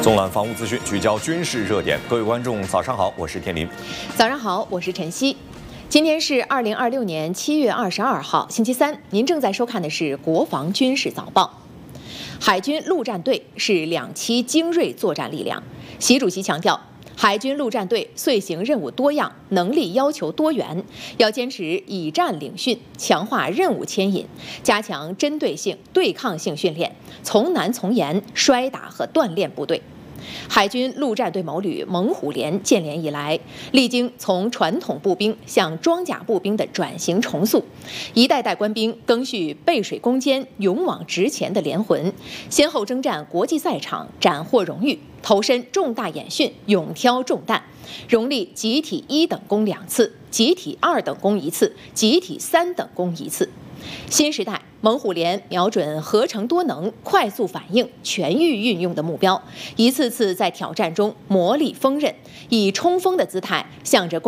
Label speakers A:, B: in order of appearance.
A: 纵览防务资讯，聚焦军事热点。各位观众，早上好，我是天林。
B: 早上好，我是晨曦。今天是2026年7月22号，星期三。您正在收看的是国防军事早报。海军陆战队是2栖精锐作战力量。习主席强调，海军陆战队遂行任务多样，能力要求多元，要坚持以战领训，强化任务牵引，加强针对性、对抗性训练，从难从严，摔打和锻炼部队。海军陆战队某旅猛虎连建连以来，历经从传统步兵向装甲步兵的转型重塑，一代代官兵赓续背水攻坚、勇往直前的连魂，先后征战国际赛场，斩获荣誉，投身重大演训，勇挑重担，荣立集体1等功2次，集体2等功1次，集体3等功1次。新时代猛虎连瞄准合成多能、快速反应、全域运用的目标，一次次在挑战中磨砺锋刃，以冲锋的姿态向着